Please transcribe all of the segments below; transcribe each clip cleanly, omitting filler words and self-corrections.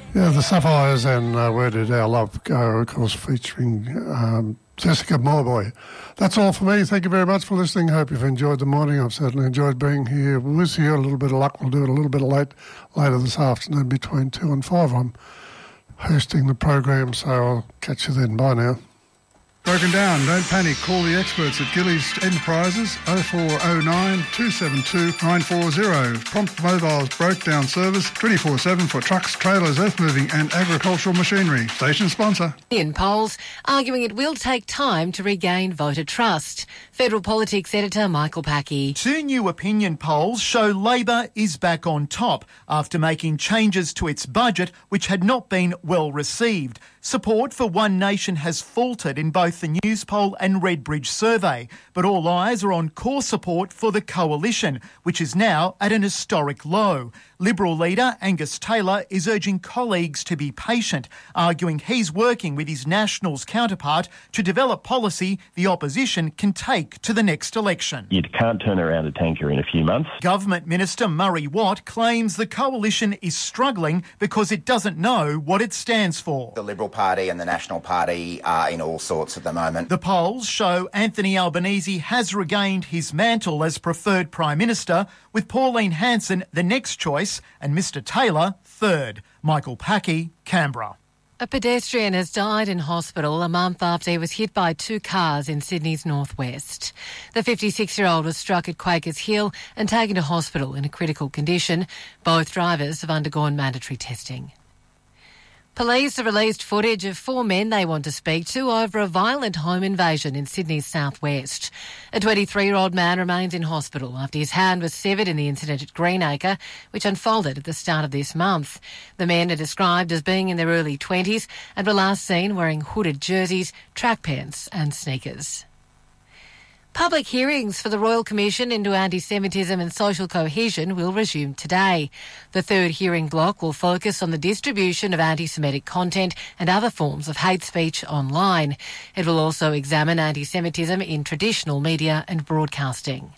Yeah, the Sapphires and Where Did Our Love Go, of course, featuring Jessica Morboy. That's all for me. Thank you very much for listening. Hope you've enjoyed the morning. I've certainly enjoyed being here with you. A little bit of luck. We'll do it a little bit later this afternoon between 2 and 5. I'm hosting the program, so I'll catch you then. Bye now. Broken down, don't panic. Call the experts at Gillies Enterprises 0409 272 940. Prompt Mobile's breakdown service 24/7 for trucks, trailers, earth moving and agricultural machinery. Station sponsor. In polls arguing it will take time to regain voter trust. Federal Politics editor Michael Packey. 2 new opinion polls show Labor is back on top after making changes to its budget which had not been well received. Support for One Nation has faltered in both the Newspoll and Redbridge survey, but all eyes are on core support for the coalition, which is now at an historic low. Liberal leader Angus Taylor is urging colleagues to be patient, arguing he's working with his Nationals counterpart to develop policy the opposition can take to the next election. You can't turn around a tanker in a few months. Government Minister Murray Watt claims the coalition is struggling because it doesn't know what it stands for. The Liberal Party and the National Party are in all sorts at the moment. The polls show Anthony Albanese has regained his mantle as preferred Prime Minister, with Pauline Hanson the next choice and Mr Taylor third. Michael Packey, Canberra. A pedestrian has died in hospital a month after he was hit by 2 cars in Sydney's northwest. The 56-year-old was struck at Quakers Hill and taken to hospital in a critical condition. Both drivers have undergone mandatory testing. Police have released footage of 4 men they want to speak to over a violent home invasion in Sydney's southwest. A 23-year-old man remains in hospital after his hand was severed in the incident at Greenacre, which unfolded at the start of this month. The men are described as being in their early 20s and were last seen wearing hooded jerseys, track pants and sneakers. Public hearings for the Royal Commission into Anti-Semitism and Social Cohesion will resume today. The third hearing block will focus on the distribution of anti-Semitic content and other forms of hate speech online. It will also examine anti-Semitism in traditional media and broadcasting.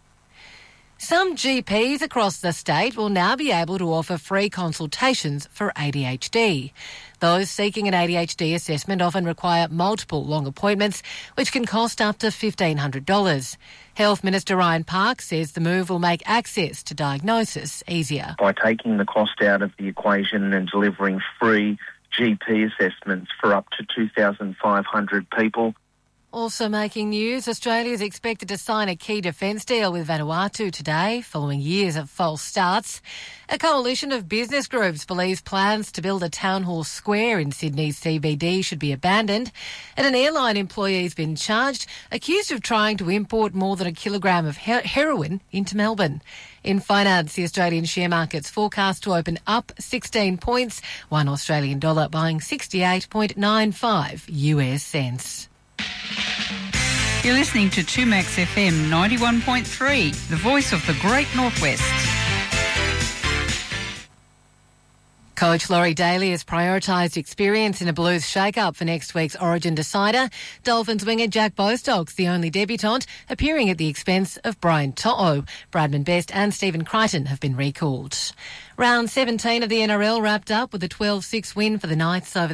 Some GPs across the state will now be able to offer free consultations for ADHD. Those seeking an ADHD assessment often require multiple long appointments, which can cost up to $1,500. Health Minister Ryan Park says the move will make access to diagnosis easier. By taking the cost out of the equation and delivering free GP assessments for up to 2,500 people. Also making news, Australia is expected to sign a key defence deal with Vanuatu today, following years of false starts. A coalition of business groups believes plans to build a town hall square in Sydney's CBD should be abandoned. And an airline employee has been charged, accused of trying to import more than a kilogram of heroin into Melbourne. In finance, the Australian share market's forecast to open up 16 points, one Australian dollar buying 68.95 US cents. You're listening to 2Max FM 91.3, the voice of the Great Northwest. Coach Laurie Daly has prioritised experience in a Blues shake-up for next week's Origin decider. Dolphins winger Jack Bostock's the only debutant, appearing at the expense of Brian To'o. Bradman Best and Stephen Crichton have been recalled. Round 17 of the NRL wrapped up with a 12-6 win for the Knights over